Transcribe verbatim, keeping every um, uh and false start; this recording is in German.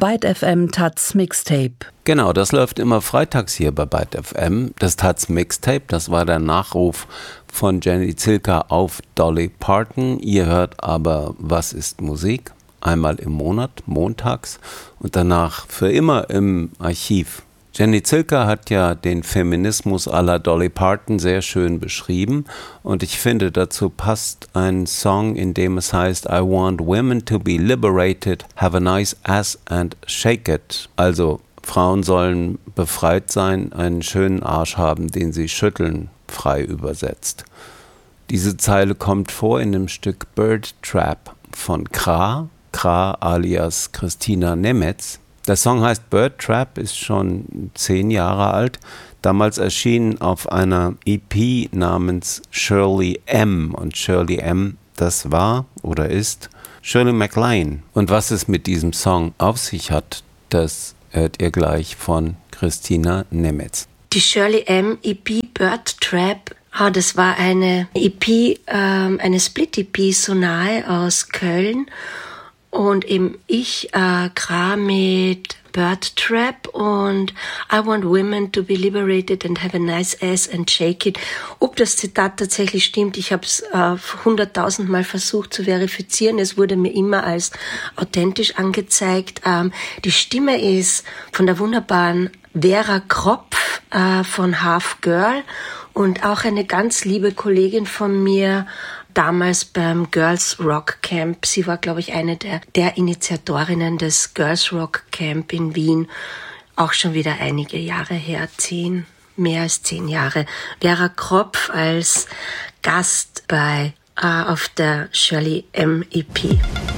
Byte F M Taz Mixtape. Genau, das läuft immer freitags hier bei Byte F M. Das Taz Mixtape, das war der Nachruf von Jenny Zilka auf Dolly Parton. Ihr hört aber Was ist Musik? Einmal im Monat, montags und danach für immer im Archiv. Jenny Zilka hat ja den Feminismus à la Dolly Parton sehr schön beschrieben und ich finde, dazu passt ein Song, in dem es heißt I want women to be liberated, have a nice ass and shake it. Also Frauen sollen befreit sein, einen schönen Arsch haben, den sie schütteln, frei übersetzt. Diese Zeile kommt vor in dem Stück Bird Trap von Kra, Kra alias Christina Nemetz. Der Song heißt Bird Trap, ist schon zehn Jahre alt. Damals erschienen auf einer E P namens Shirley M. Und Shirley M., das war oder ist Shirley MacLaine. Und was es mit diesem Song auf sich hat, das hört ihr gleich von Christina Nemetz. Die Shirley M. E P Bird Trap, oh, das war eine E P, ähm, eine Split-E P, so nahe aus Köln. Und eben ich, äh, Kra mit Bird Trap und I want women to be liberated and have a nice ass and shake it. Ob das Zitat tatsächlich stimmt, ich habe es äh, hunderttausend Mal versucht zu verifizieren. Es wurde mir immer als authentisch angezeigt. Ähm, die Stimme ist von der wunderbaren Vera Kropf äh, von Half Girl und auch eine ganz liebe Kollegin von mir, damals beim Girls Rock Camp. Sie war, glaube ich, eine der, der Initiatorinnen des Girls Rock Camp in Wien. Auch schon wieder einige Jahre her, zehn, mehr als zehn Jahre. Vera Kropf als Gast bei äh, auf der Shirley M. E P.